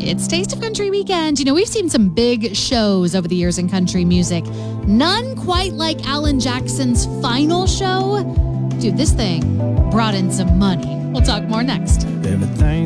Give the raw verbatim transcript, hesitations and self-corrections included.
It's Taste of Country Weekend. You know, we've seen some big shows over the years in country music. None quite like Alan Jackson's final show. Dude, this thing brought in some money. We'll talk more next. Everything